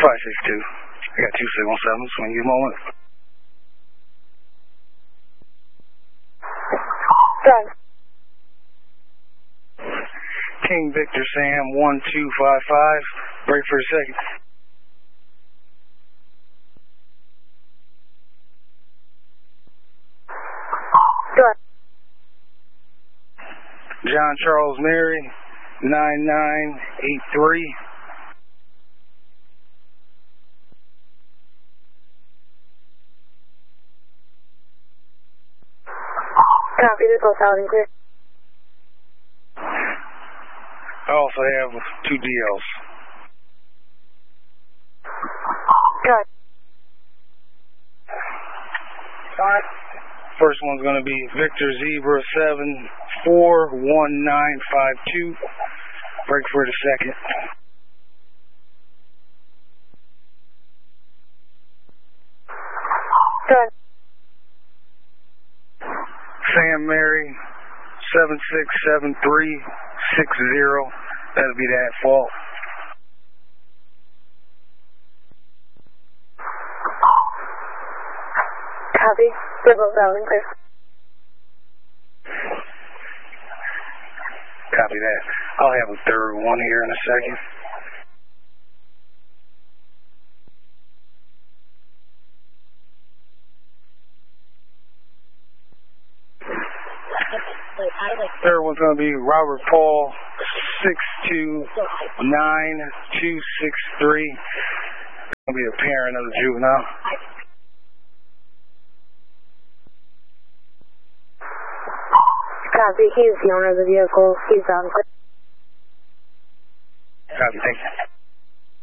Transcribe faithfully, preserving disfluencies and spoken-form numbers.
five six two. I got two six one sevens when you moment. Done. King Victor Sam one two five five. Break for a second. Done. John Charles Mary nine nine eight three. Copy, this all sounding clear. I also have two D Ls. Done. Alright. First one's going to be Victor Zebra seven four one nine five two. Break for the second. Done. Sam Mary seven six seven three six zero. That'll be that fault. Copy. They're both sounding clear. Copy that. I'll have a third one here in a second. Third one's going to be Robert Paul six two nine two six three. Going to be a parent of the juvenile. Copy. He's the owner of the vehicle. He's on. Copy. Thank you.